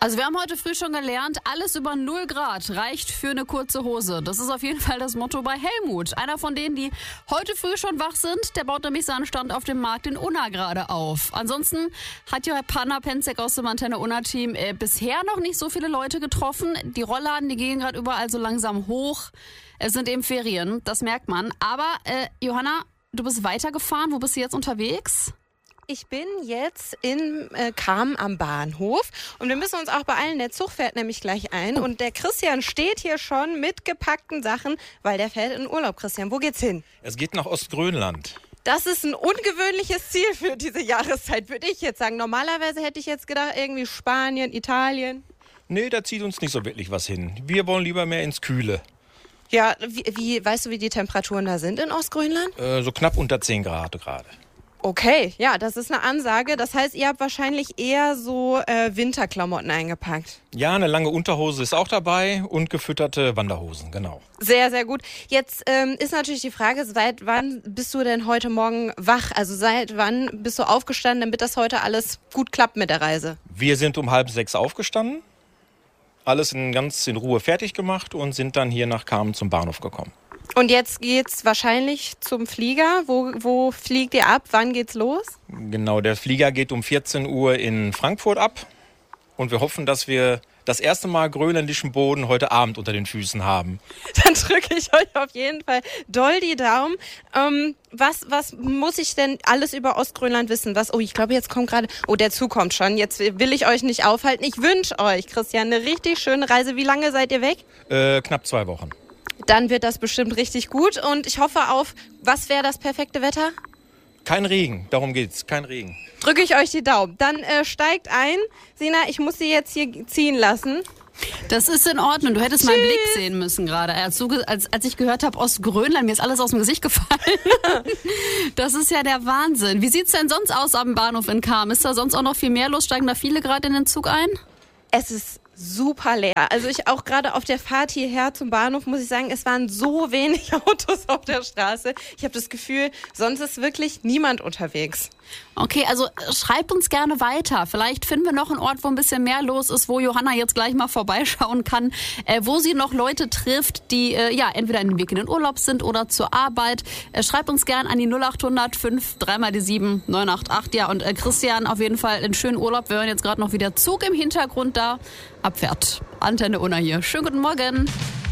Also wir haben heute früh schon gelernt, alles über 0 Grad reicht für eine kurze Hose. Das ist auf jeden Fall das Motto bei Helmut. Einer von denen, die heute früh schon wach sind, der baut nämlich seinen Stand auf dem Markt in Unna gerade auf. Ansonsten hat Johanna Penzek aus dem Antenne Unna-Team bisher noch nicht so viele Leute getroffen. Die Rollladen, die gehen gerade überall so langsam hoch. Es sind eben Ferien, das merkt man. Aber Johanna, du bist weitergefahren. Wo bist du jetzt unterwegs? Ich bin jetzt in Cham am Bahnhof und wir müssen uns auch beeilen, der Zug fährt nämlich gleich ein und der Christian steht hier schon mit gepackten Sachen, weil der fährt in Urlaub. Christian, wo geht's hin? Es geht nach Ostgrönland. Das ist ein ungewöhnliches Ziel für diese Jahreszeit, würde ich jetzt sagen. Normalerweise hätte ich jetzt gedacht, irgendwie Spanien, Italien. Nee, da zieht uns nicht so wirklich was hin. Wir wollen lieber mehr ins Kühle. Ja, weißt du, wie die Temperaturen da sind in Ostgrönland? So knapp unter 10 Grad gerade. Okay, ja, das ist eine Ansage. Das heißt, ihr habt wahrscheinlich eher so Winterklamotten eingepackt. Ja, eine lange Unterhose ist auch dabei und gefütterte Wanderhosen, genau. Sehr, sehr gut. Jetzt ist natürlich die Frage, seit wann bist du denn heute Morgen wach? Also seit wann bist du aufgestanden, damit das heute alles gut klappt mit der Reise? Wir sind um 5:30 aufgestanden, alles ganz in Ruhe fertig gemacht und sind dann hier nach Cham zum Bahnhof gekommen. Und jetzt geht's wahrscheinlich zum Flieger. Wo fliegt ihr ab? Wann geht's los? Genau, der Flieger geht um 14 Uhr in Frankfurt ab. Und wir hoffen, dass wir das erste Mal grönländischen Boden heute Abend unter den Füßen haben. Dann drücke ich euch auf jeden Fall doll die Daumen. Was muss ich denn alles über Ostgrönland wissen? Ich glaube, jetzt kommt gerade... Oh, der Zug kommt schon. Jetzt will ich euch nicht aufhalten. Ich wünsche euch, Christian, eine richtig schöne Reise. Wie lange seid ihr weg? Knapp 2 Wochen. Dann wird das bestimmt richtig gut und ich hoffe auf, was wäre das perfekte Wetter? Kein Regen, darum geht's, kein Regen. Drücke ich euch die Daumen. Dann steigt ein. Sina, ich muss sie jetzt hier ziehen lassen. Das ist in Ordnung. Du hättest meinen Blick sehen müssen gerade. Als ich gehört habe, Ostgrönland, mir ist alles aus dem Gesicht gefallen. Das ist ja der Wahnsinn. Wie sieht's denn sonst aus am Bahnhof in Cham? Ist da sonst auch noch viel mehr los? Steigen da viele gerade in den Zug ein? Es ist super leer. Also ich auch gerade auf der Fahrt hierher zum Bahnhof, muss ich sagen, es waren so wenig Autos auf der Straße. Ich habe das Gefühl, sonst ist wirklich niemand unterwegs. Okay, also schreibt uns gerne weiter. Vielleicht finden wir noch einen Ort, wo ein bisschen mehr los ist, wo Johanna jetzt gleich mal vorbeischauen kann, wo sie noch Leute trifft, die entweder in den Weg in den Urlaub sind oder zur Arbeit. Schreibt uns gerne an die 0800 5 3 mal die 7 988. Ja, und Christian, auf jeden Fall einen schönen Urlaub. Wir hören jetzt gerade noch, wie der Zug im Hintergrund da abfährt. Antenne Unna hier. Schönen guten Morgen.